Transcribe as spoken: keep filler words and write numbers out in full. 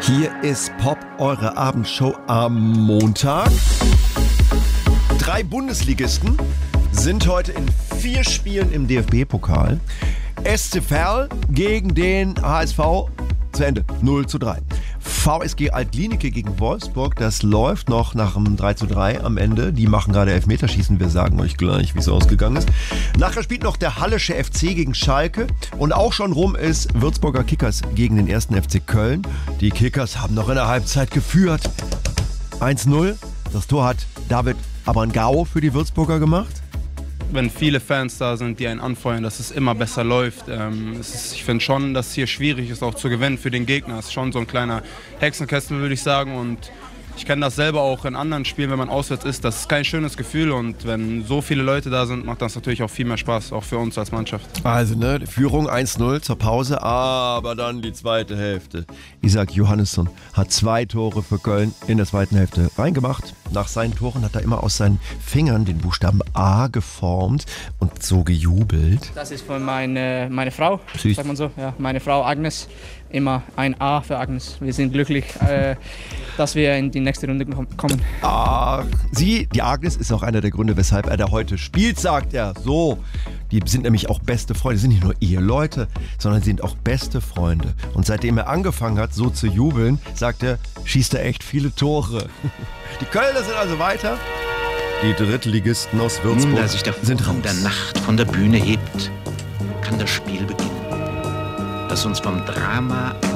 Hier ist Pop, eure Abendshow am Montag. Drei Bundesligisten sind heute in vier Spielen im D F B-Pokal. S C Verl gegen den H S V zu Ende, null zu drei. V S G Altlinike gegen Wolfsburg, das läuft noch nach einem drei zu drei am Ende. Die machen gerade Elfmeterschießen, wir sagen euch gleich, wie es ausgegangen ist. Nachher spielt noch der Hallische F C gegen Schalke und auch schon rum ist Würzburger Kickers gegen den ersten F C Köln. Die Kickers haben noch in der Halbzeit geführt. eins null, das Tor hat David Abangao für die Würzburger gemacht. Wenn viele Fans da sind, die einen anfeuern, dass es immer besser läuft. Ähm, es ist, ich finde schon, dass es hier schwierig ist, auch zu gewinnen für den Gegner. Es ist schon so ein kleiner Hexenkessel, würde ich sagen. Und ich kenne das selber auch in anderen Spielen, wenn man auswärts ist. Das ist kein schönes Gefühl. Und wenn so viele Leute da sind, macht das natürlich auch viel mehr Spaß, auch für uns als Mannschaft. Also, ne, die Führung eins null zur Pause, aber dann die zweite Hälfte. Isaac Johannesson hat zwei Tore für Köln in der zweiten Hälfte reingemacht. Nach seinen Toren hat er immer aus seinen Fingern den Buchstaben A geformt und so gejubelt. Das ist von meine, meine Frau, Süß. sagt man so. Ja, meine Frau Agnes. Immer ein A für Agnes. Wir sind glücklich, äh, dass wir in die nächste Runde kommen. Ach, sie, die Agnes, ist auch einer der Gründe, weshalb er da heute spielt, sagt er. So, die sind nämlich auch beste Freunde. Die sind nicht nur Eheleute, sondern sind auch beste Freunde. Und seitdem er angefangen hat, so zu jubeln, sagt er, schießt er echt viele Tore. Die Kölner sind also weiter. Die Drittligisten aus Würzburg Da sich der sind Vorhang raus. der Nacht von der Bühne hebt, kann das Spiel beginnen, das uns vom Drama